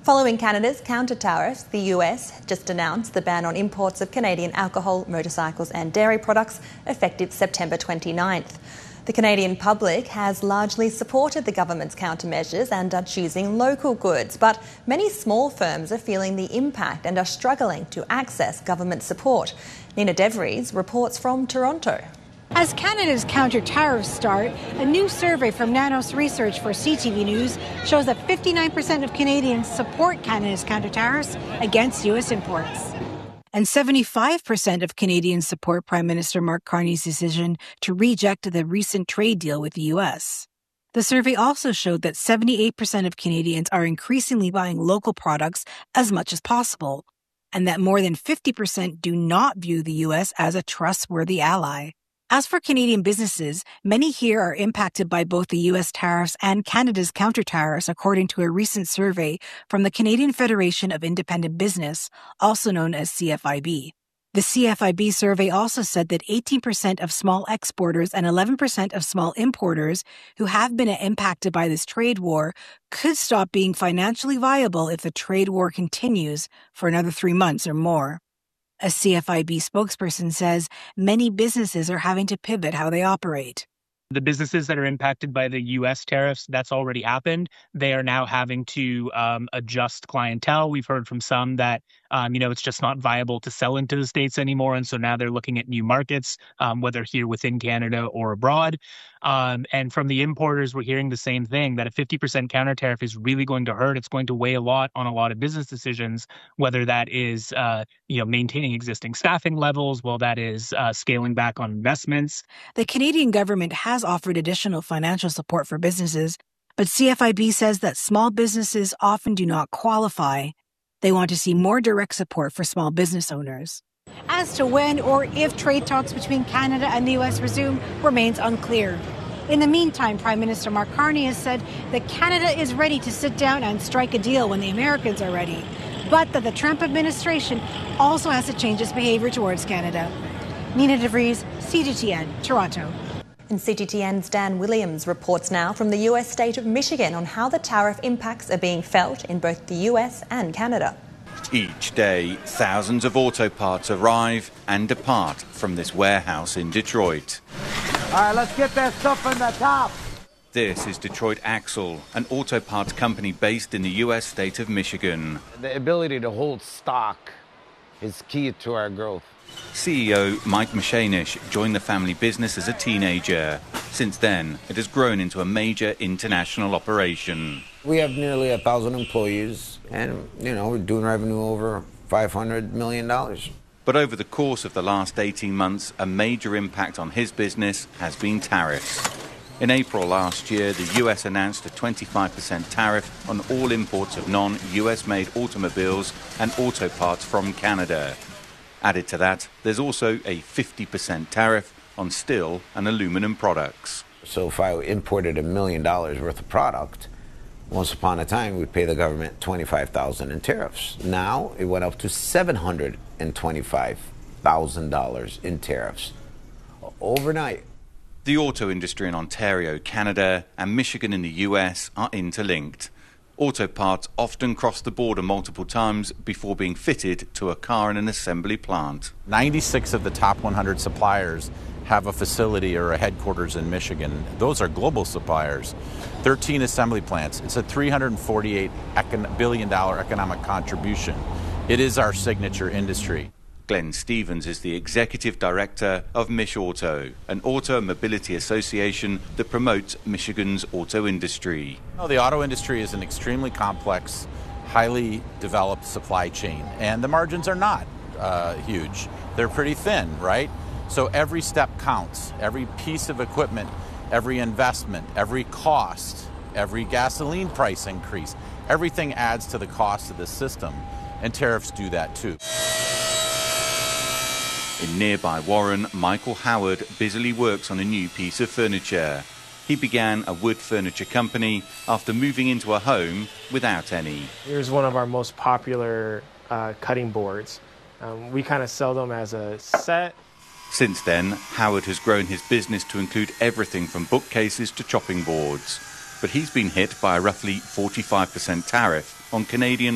Following Canada's counter-tariffs, the US just announced the ban on imports of Canadian alcohol, motorcycles and dairy products effective September 29th. The Canadian public has largely supported the government's countermeasures and are choosing local goods, but many small firms are feeling the impact and are struggling to access government support. Nina DeVries reports from Toronto. As Canada's counter-tariffs start, a new survey from Nanos Research for CTV News shows that 59% of Canadians support Canada's counter-tariffs against U.S. imports. And 75% of Canadians support Prime Minister Mark Carney's decision to reject the recent trade deal with the U.S. The survey also showed that 78% of Canadians are increasingly buying local products as much as possible, and that more than 50% do not view the U.S. as a trustworthy ally. As for Canadian businesses, many here are impacted by both the U.S. tariffs and Canada's counter-tariffs, according to a recent survey from the Canadian Federation of Independent Business, also known as CFIB. The CFIB survey also said that 18% of small exporters and 11% of small importers who have been impacted by this trade war could stop being financially viable if the trade war continues for another 3 months or more. A CFIB spokesperson says many businesses are having to pivot how they operate. The businesses that are impacted by the U.S. tariffs, that's already happened. They are now having to adjust clientele. We've heard from some that, it's just not viable to sell into the States anymore. And so now they're looking at new markets, whether here within Canada or abroad. And from the importers, we're hearing the same thing, that a 50% counter tariff is really going to hurt. It's going to weigh a lot on a lot of business decisions, whether that is, maintaining existing staffing levels, while that is scaling back on investments. The Canadian government has offered additional financial support for businesses, but CFIB says that small businesses often do not qualify. They want to see more direct support for small business owners. As to when or if trade talks between Canada and the U.S. resume remains unclear. In the meantime, Prime Minister Mark Carney has said that Canada is ready to sit down and strike a deal when the Americans are ready, but that the Trump administration also has to change its behavior towards Canada. Nina DeVries, CGTN, Toronto. And CGTN's Dan Williams reports now from the US state of Michigan on how the tariff impacts are being felt in both the US and Canada. Each day, thousands of auto parts arrive and depart from this warehouse in Detroit. All right, let's get that stuff on the top. This is Detroit Axle, an auto parts company based in the US state of Michigan. The ability to hold stock is key to our growth. CEO Mike Mashanish joined the family business as a teenager. Since then, it has grown into a major international operation. We have nearly 1,000 employees, and, we're doing revenue over $500 million. But over the course of the last 18 months, a major impact on his business has been tariffs. In April last year, the US announced a 25% tariff on all imports of non-US made automobiles and auto parts from Canada. Added to that, there's also a 50% tariff on steel and aluminum products. So if I imported $1 million worth of product, once upon a time we'd pay the government $25,000 in tariffs. Now it went up to $725,000 in tariffs overnight. The auto industry in Ontario, Canada, and Michigan in the US are interlinked. Auto parts often cross the border multiple times before being fitted to a car in an assembly plant. 96 of the top 100 suppliers have a facility or a headquarters in Michigan. Those are global suppliers. 13 assembly plants. It's a $348 billion economic contribution. It is our signature industry. Glenn Stevens is the executive director of Mich Auto, an auto mobility association that promotes Michigan's auto industry. The auto industry is an extremely complex, highly developed supply chain, and the margins are not huge. They're pretty thin, right? So every step counts. Every piece of equipment, every investment, every cost, every gasoline price increase, everything adds to the cost of the system, and tariffs do that too. In nearby Warren, Michael Howard busily works on a new piece of furniture. He began a wood furniture company after moving into a home without any. Here's one of our most popular cutting boards. We kind of sell them as a set. Since then, Howard has grown his business to include everything from bookcases to chopping boards. But he's been hit by a roughly 45% tariff on Canadian